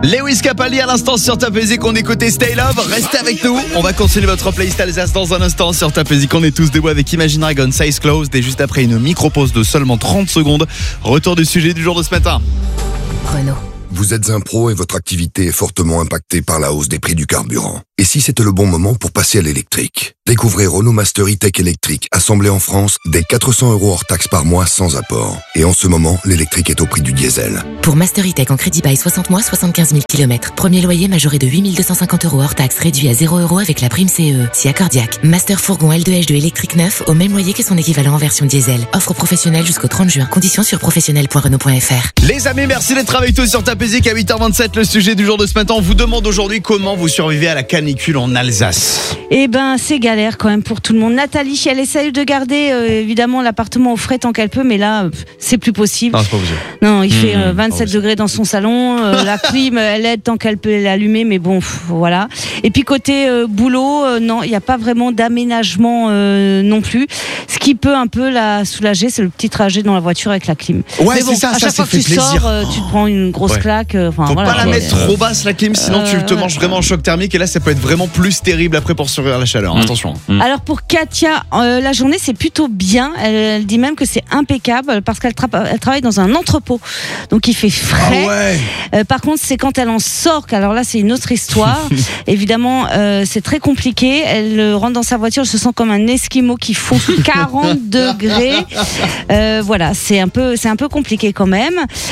Lewis Capaldi à l'instant sur Top Music, on écoutait Stay Love. Restez avec nous, on va continuer votre playlist Alsace dans un instant sur Top Music. On est tous debout avec Imagine Dragons, Eyes Closed. Et juste après une micro-pause de seulement 30 secondes, retour du sujet du jour de ce matin. Renault. Vous êtes un pro et votre activité est fortement impactée par la hausse des prix du carburant. Et si c'était le bon moment pour passer à l'électrique? Découvrez Renault Master E-Tech électrique, assemblé en France, dès 400 € hors taxe par mois sans apport. Et en ce moment, l'électrique est au prix du diesel. Pour Master E-Tech en crédit bail 60 mois, 75 000 km. Premier loyer majoré de 8 250 € hors taxe, réduit à 0 € avec la prime CE. Si accordiaque. Master fourgon L2H2 électrique neuf, au même loyer que son équivalent en version diesel. Offre professionnelle jusqu'au 30 juin. Conditions sur professionnel.renault.fr. Les amis, merci d'être avec nous sur Top Music à 8h27. Le sujet du jour de ce matin, on vous demande aujourd'hui comment vous survivez à la canicule en Alsace. Eh ben, c'est galère quand même pour tout le monde. Nathalie, elle essaye de garder évidemment l'appartement au frais tant qu'elle peut, mais là, c'est plus possible. Non, c'est pas possible. Non, il fait 27 degrés dans son salon. La clim, elle aide tant qu'elle peut l'allumer, mais bon, voilà. Et puis côté boulot, non, il n'y a pas vraiment d'aménagement non plus. Ce qui peut un peu la soulager, c'est le petit trajet dans la voiture avec la clim. Ouais, mais bon, c'est ça, à chaque fois que fait tu plaisir. sors, tu te prends une grosse claque. Faut voilà, pas la mettre trop basse la clim, sinon tu te manges vraiment un choc thermique et là ça peut être vraiment plus terrible après pour survivre à la chaleur. Attention. Alors pour Katia, la journée c'est plutôt bien. Elle dit même que c'est impeccable parce qu'elle elle travaille dans un entrepôt, donc il fait frais. Ah ouais. Par contre, c'est quand elle en sort qu'alors là c'est une autre histoire. Évidemment, c'est très compliqué. Elle rentre dans sa voiture, elle se sent comme un esquimau qui fonce 40 degrés. Voilà, c'est un peu compliqué quand même.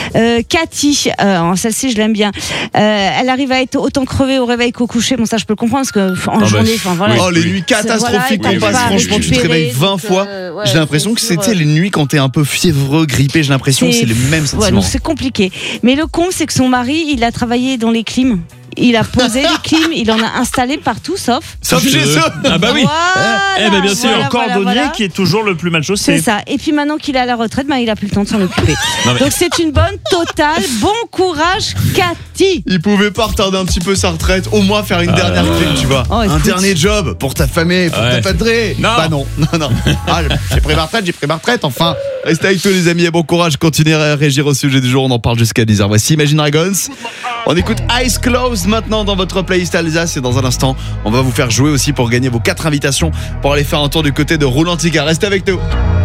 Cathy, celle-ci je l'aime bien. Elle arrive à être autant crevée au réveil qu'au coucher. Bon, ça je peux le comprendre parce que en journée, voilà. Oh, les nuits catastrophiques qu'on passe, franchement, tu te réveilles 20 fois. J'ai l'impression que c'était les nuits quand t'es un peu fiévreux, grippé, j'ai l'impression que c'est les mêmes sentiments. Ouais, donc c'est compliqué. Mais le con, c'est que son mari, il a travaillé dans les clims. Il a posé les clims, il en a installé partout, sauf chez eux. Ah bah oui. Voilà, bien sûr. voilà, Cordonnier qui est toujours le plus mal chaussé. C'est ça. Et puis maintenant qu'il est à la retraite, il a plus le temps de s'en occuper. Donc c'est une bonne totale. Bon courage, Cathy. Il pouvait pas retarder un petit peu sa retraite, au moins faire une dernière clim, tu vois. Oh, un dernier job pour ta famille, pour ta patrie. Non. Bah non. Ah, j'ai pris ma retraite, enfin. Restez avec tous les amis et bon courage. Continuez à réagir au sujet du jour. On en parle jusqu'à 10h. Voici Imagine Dragons. On écoute Eyes Closed maintenant dans votre playlist Alsace. Et dans un instant, on va vous faire jouer aussi pour gagner vos 4 invitations pour aller faire un tour du côté de Rouen-Antigua. Restez avec nous.